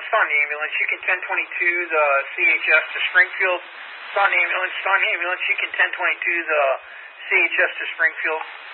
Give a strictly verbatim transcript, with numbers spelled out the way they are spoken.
Staunton Ambulance, you can ten twenty-two the C H S to Springfield. Staunton Ambulance, Staunton Ambulance, you can ten twenty-two the C H S to Springfield.